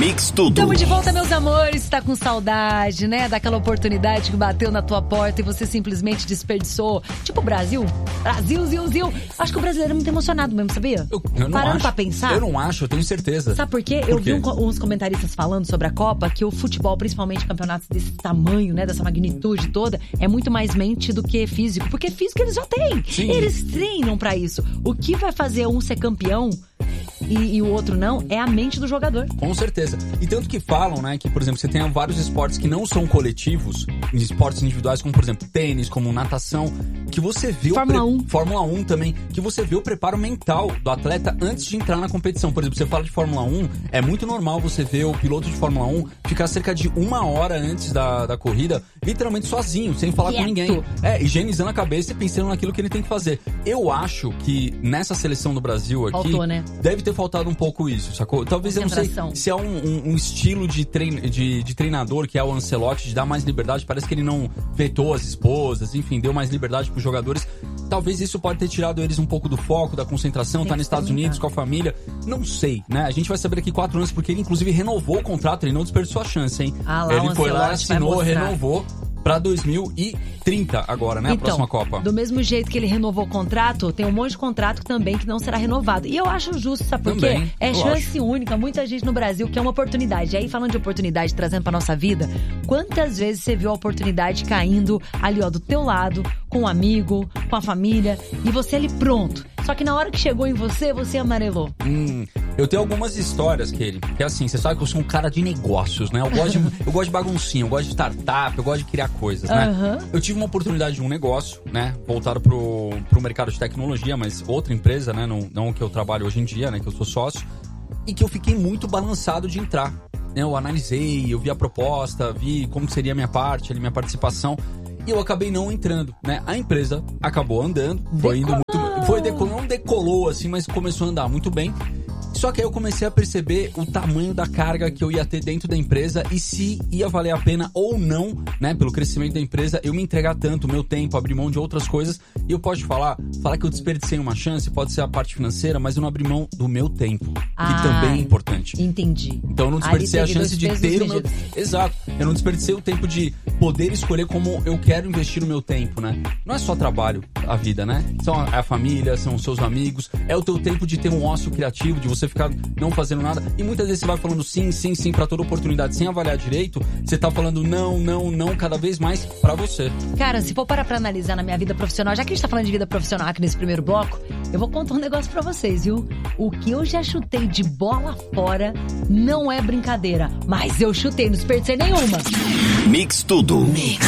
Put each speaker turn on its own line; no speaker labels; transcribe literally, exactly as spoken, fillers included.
Mix Tudo.
Estamos de volta, meus amores. Tá com saudade, né? Daquela oportunidade que bateu na tua porta e você simplesmente desperdiçou. Tipo o Brasil. Brasil, Zil, Zil. Acho que o brasileiro é muito emocionado mesmo, sabia?
Eu, eu não
Parando
acho.
pra pensar.
Eu não acho, eu tenho certeza.
Sabe por quê?
Por
eu
quê?
vi um, uns comentaristas falando sobre a Copa que o futebol, principalmente campeonatos desse tamanho, né? Dessa magnitude toda, é muito mais mente do que físico. Porque físico eles já têm.
Sim.
Eles treinam pra isso. O que vai fazer um ser campeão e, e o outro não é a mente do jogador.
Com certeza. E tanto que falam, né, que, por exemplo, você tem vários esportes que não são coletivos, esportes individuais, como, por exemplo, tênis, como natação, que você vê
Fórmula
o pre...
um.
Fórmula um também, que você vê o preparo mental do atleta antes de entrar na competição. Por exemplo, você fala de Fórmula um, é muito normal você ver o piloto de Fórmula um ficar cerca de uma hora antes da, da corrida, literalmente sozinho, sem falar
Quieto.
com ninguém. É, higienizando a cabeça e pensando naquilo que ele tem que fazer. Eu acho que nessa seleção do Brasil aqui,
Faltou, né?
deve ter faltado um pouco isso, sacou? Talvez eu não sei se é um, um, um estilo de, trein, de, de treinador que é o Ancelotti, de dar mais liberdade. Parece que ele não vetou as esposas, enfim, deu mais liberdade pros jogadores. Talvez isso pode ter tirado eles um pouco do foco, da concentração,
Tem
tá nos Estados Unidos com a família. Não sei, né? A gente vai saber daqui quatro anos, porque ele inclusive renovou o contrato, ele não desperdiçou a chance, hein?
Ah, lá,
ele
o
foi lá,
Ancelotti vai
assinou,
mostrar.
renovou pra dois mil e trinta agora, né? A
Então,
próxima Copa.
do mesmo jeito que ele renovou o contrato, tem um monte de contrato também que não será renovado. E eu acho justo, sabe por
Também,
quê? É
eu
chance
acho.
única. Muita gente no Brasil quer uma oportunidade. E aí, falando de oportunidade, trazendo pra nossa vida, quantas vezes você viu a oportunidade caindo ali, ó, do teu lado, com um amigo, com a família, e você ali pronto. Só que na hora que chegou em você, você amarelou.
Hum, eu tenho algumas histórias, Kelly, que é assim, você sabe que eu sou um cara de negócios, né? Eu gosto de, eu gosto de baguncinha, eu gosto de startup, eu gosto de criar coisas, né?
Uhum.
Eu tive uma oportunidade de um negócio, né? Voltado pro, pro mercado de tecnologia, mas outra empresa, né? Não, não que eu trabalho hoje em dia, né? Que eu sou sócio. E que eu fiquei muito balançado de entrar. Né? Eu analisei, eu vi a proposta, vi como seria a minha parte, ali, minha participação. E eu acabei não entrando, né? A empresa acabou andando, foi indo muito... Foi decolou, não decolou assim, mas começou a andar muito bem. Só que aí eu comecei a perceber o tamanho da carga que eu ia ter dentro da empresa e se ia valer a pena ou não, né, pelo crescimento da empresa, eu me entregar tanto, meu tempo, abrir mão de outras coisas. E eu posso falar, falar que eu desperdicei uma chance, pode ser a parte financeira, mas eu não abri mão do meu tempo,
Ah,
que também é importante.
Entendi.
Então eu não desperdicei a
Ali teve
chance
dois
de
pesos,
ter o meu...
duas medidas.
Exato. Eu não desperdicei o tempo de poder escolher como eu quero investir o meu tempo, né? Não é só trabalho a vida, né? São a família, são os seus amigos, é o teu tempo de ter um ócio criativo, de você ficar não fazendo nada. E muitas vezes você vai falando sim, sim, sim pra toda oportunidade, sem avaliar direito, você tá falando não, não, não, cada vez mais pra você.
Cara, se for parar pra analisar na minha vida profissional, já que a gente tá falando de vida profissional aqui nesse primeiro bloco, eu vou contar um negócio pra vocês, viu? O que eu já chutei de bola fora não é brincadeira, mas eu chutei, não desperdicei nenhuma.
Mix Tudo.
Mix.